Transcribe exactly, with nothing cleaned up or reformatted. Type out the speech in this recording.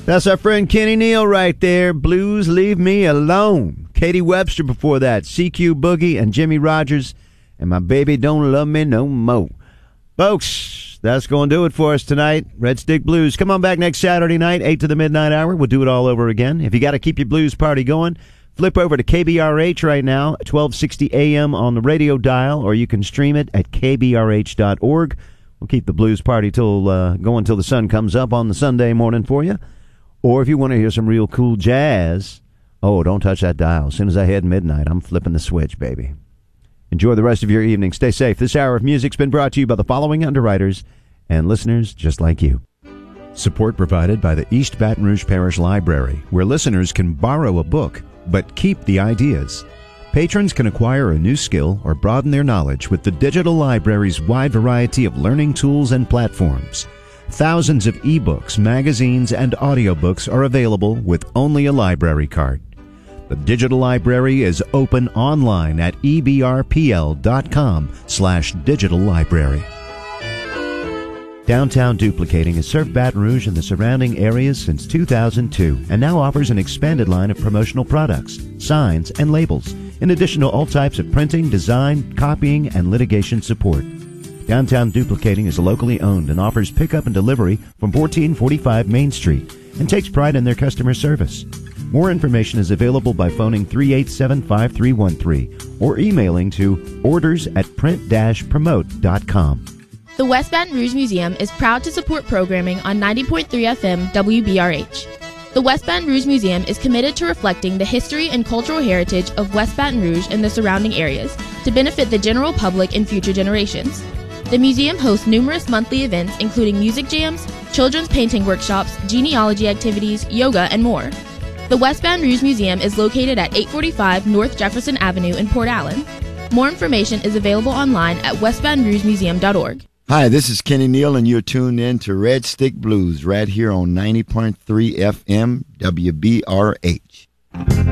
That's our friend Kenny Neal right there. Blues Leave Me Alone. Katie Webster before that. C Q Boogie and Jimmy Rogers. And My Baby Don't Love Me No More. Folks, that's going to do it for us tonight. Red Stick Blues. Come on back next Saturday night, eight to the midnight hour. We'll do it all over again. If you got to keep your blues party going, flip over to K B R H right now, twelve sixty A M on the radio dial, or you can stream it at k b r h dot org. We'll keep the blues party till uh, going till the sun comes up on the Sunday morning for you. Or if you want to hear some real cool jazz, oh, don't touch that dial. As soon as I hit midnight, I'm flipping the switch, baby. Enjoy the rest of your evening. Stay safe. This hour of music's been brought to you by the following underwriters and listeners just like you. Support provided by the East Baton Rouge Parish Library, where listeners can borrow a book but keep the ideas. Patrons can acquire a new skill or broaden their knowledge with the digital library's wide variety of learning tools and platforms. Thousands of ebooks, magazines, and audiobooks are available with only a library card. The digital library is open online at e b r p l dot com slash digital library. Downtown Duplicating has served Baton Rouge and the surrounding areas since two thousand two and now offers an expanded line of promotional products, signs, and labels, in addition to all types of printing, design, copying, and litigation support. Downtown Duplicating is locally owned and offers pickup and delivery from fourteen forty-five Main Street and takes pride in their customer service. More information is available by phoning three eight seven, five three one three or emailing to orders at print dash promote dot com. The West Baton Rouge Museum is proud to support programming on ninety point three F M W B R H. The West Baton Rouge Museum is committed to reflecting the history and cultural heritage of West Baton Rouge and the surrounding areas to benefit the general public and future generations. The museum hosts numerous monthly events including music jams, children's painting workshops, genealogy activities, yoga, and more. The West Baton Rouge Museum is located at eight forty-five North Jefferson Avenue in Port Allen. More information is available online at west baton rouge museum dot org. Hi, this is Kenny Neal, and you're tuned in to Red Stick Blues right here on ninety point three F M W B R H.